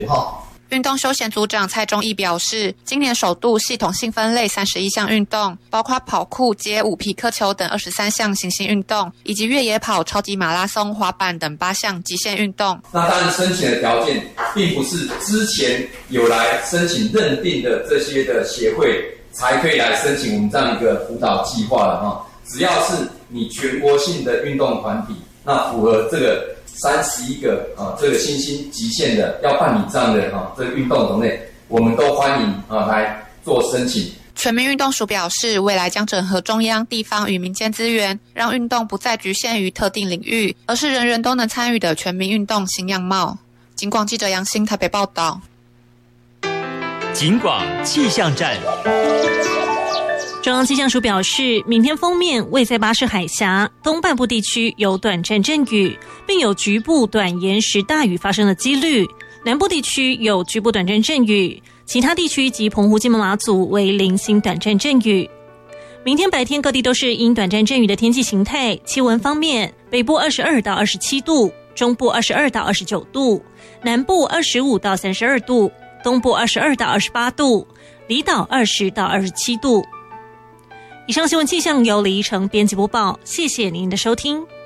运动休闲组长蔡忠义表示，今年首度系统性分类31项运动，包括跑酷、街舞、匹克球等23项行星运动，以及越野跑、超级马拉松、滑板等8项极限运动。 那当然，申请的条件并不是之前有来申请认定的这些的协会才可以来申请我们这样一个辅导计划了哈。只要是你全国性的运动团体，那符合这个31个这个新兴极限的要办理这样的这个运动种类，我们都欢迎来做申请。 全民运动署表示，未来将整合中央、地方与民间资源，让运动不再局限于特定领域，而是人人都能参与的全民运动新样貌。警广记者杨欣台北报道。 警广气象站。 中央气象署表示，明天锋面位在巴士海峡东半部地区有短暂阵雨，并有局部短延时大雨发生的几率，南部地区有局部短暂阵雨，其他地区及澎湖、金门、马祖为零星短暂阵雨。明天白天各地都是因短暂阵雨的天气形态。气温方面，北部22到27度，中部22到29度，南部25到32度，东部22到28度，离岛20到27度。以上新闻气象由李依晨编辑播报，谢谢您的收听。